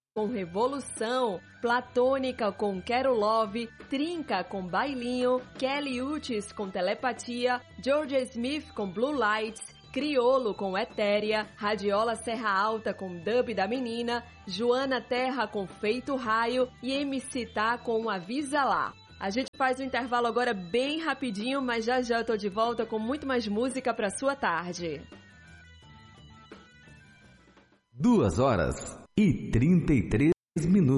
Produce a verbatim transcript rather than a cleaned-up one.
com Revolução, Platônica com Quero Love, Trinca com Bailinho, Kelly Uchis com Telepatia, Georgia Smith com Blue Lights, Criolo com Etérea, Radiola Serra Alta com Dub da Menina, Joana Terra com Feito Raio e M C Tá com Avisa Lá. A gente faz um intervalo agora bem rapidinho, mas já já eu tô de volta com muito mais música pra sua tarde. Duas horas e trinta e três minutos.